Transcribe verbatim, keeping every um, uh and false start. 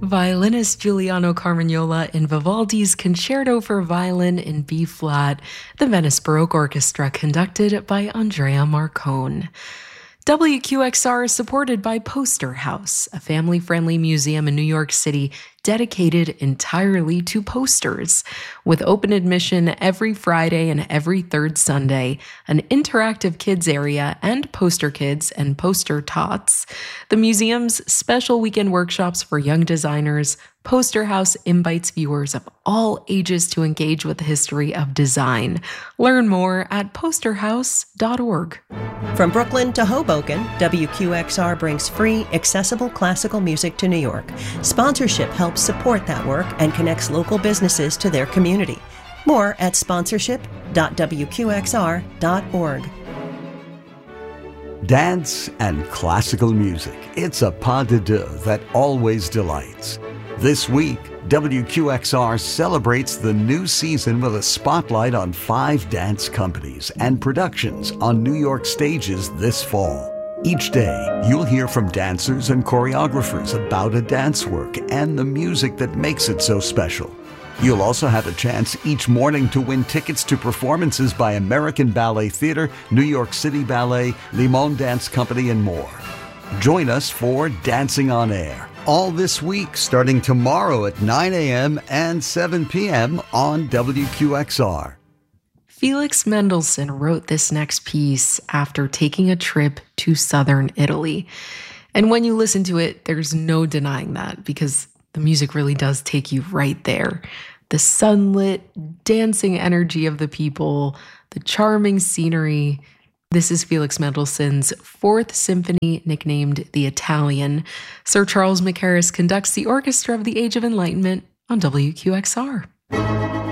Violinist Giuliano Carmagnola in Vivaldi's Concerto for Violin in B-flat, the Venice Baroque Orchestra conducted by Andrea Marcone. W Q X R is supported by Poster House, a family-friendly museum in New York City dedicated entirely to posters. With open admission every Friday and every third Sunday, an interactive kids area, and poster kids and poster tots, the museum's special weekend workshops for young designers, Poster House invites viewers of all ages to engage with the history of design. Learn more at poster house dot org. From Brooklyn to Hoboken, W Q X R brings free, accessible classical music to New York. Sponsorship helps support that work and connects local businesses to their community. More at sponsorship dot w q x r dot org. Dance and classical music. It's a pas de deux that always delights. This week, W Q X R celebrates the new season with a spotlight on five dance companies and productions on New York stages this fall. Each day, you'll hear from dancers and choreographers about a dance work and the music that makes it so special. You'll also have a chance each morning to win tickets to performances by American Ballet Theatre, New York City Ballet, Limon Dance Company, and more. Join us for Dancing on Air, all this week, starting tomorrow at nine a.m. and seven p.m. on W Q X R. Felix Mendelssohn wrote this next piece after taking a trip to southern Italy. And when you listen to it, there's no denying that, because the music really does take you right there. The sunlit, dancing energy of the people, the charming scenery. This is Felix Mendelssohn's Fourth Symphony, nicknamed the Italian. Sir Charles Mackerras conducts the Orchestra of the Age of Enlightenment on W Q X R.